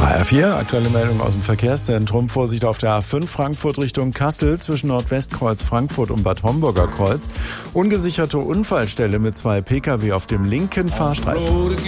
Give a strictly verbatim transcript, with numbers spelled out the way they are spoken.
H R vier, aktuelle Meldung aus dem Verkehrszentrum. Vorsicht auf der A fünf Frankfurt Richtung Kassel zwischen Nordwestkreuz Frankfurt und Bad Homburger Kreuz. Ungesicherte Unfallstelle mit zwei Pkw auf dem linken Fahrstreifen.